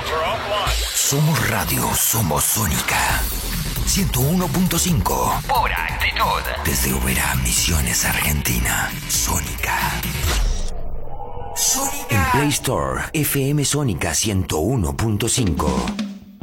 Somos radio, somos Sónica. 101.5. Pura actitud. Desde Oberá, Misiones, Argentina. Sónica. En Play Store, FM Sónica 101.5.